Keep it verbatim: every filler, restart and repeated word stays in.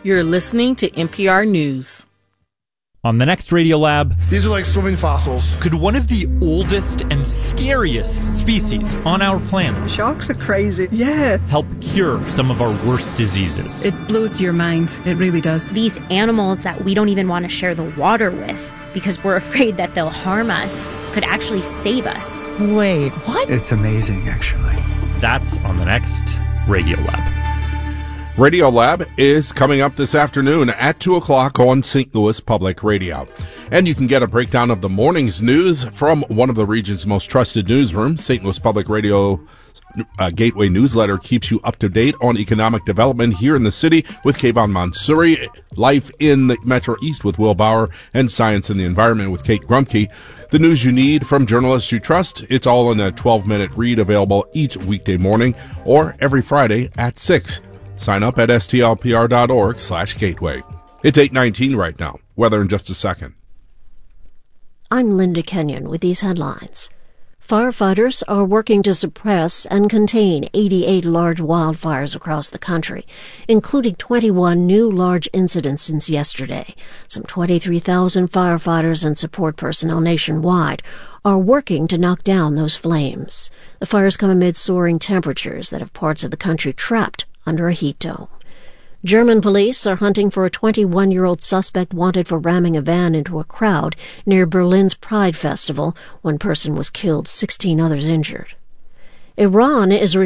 You're listening to N P R News. On the next Radiolab, these are like swimming fossils. Could one of the oldest and scariest species on our planet, sharks are crazy, yeah, help cure some of our worst diseases? It blows your mind. It really does. These animals that we don't even want to share the water with because we're afraid that they'll harm us could actually save us. Wait, what? It's amazing, actually. That's on the next Radiolab. Radiolab is coming up this afternoon at two o'clock on Saint Louis Public Radio. And you can get a breakdown of the morning's news from one of the region's most trusted newsrooms. Saint Louis Public Radio uh, Gateway Newsletter keeps you up to date on economic development here in the city with Kayvon Mansouri, Life in the Metro East with Will Bauer, and Science and the Environment with Kate Grumke. The news you need from journalists you trust. It's all in a twelve-minute read available each weekday morning or every Friday at six. Sign up at stlpr.org slash gateway. It's eight nineteen right now. Weather in just a second. I'm Linda Kenyon with these headlines. Firefighters are working to suppress and contain eighty-eight large wildfires across the country, including twenty-one new large incidents since yesterday. Some twenty-three thousand firefighters and support personnel nationwide are working to knock down those flames. The fires come amid soaring temperatures that have parts of the country trapped under a heat dome. German police are hunting for a twenty-one-year-old suspect wanted for ramming a van into a crowd near Berlin's Pride Festival. One person was killed, sixteen others injured. Iran is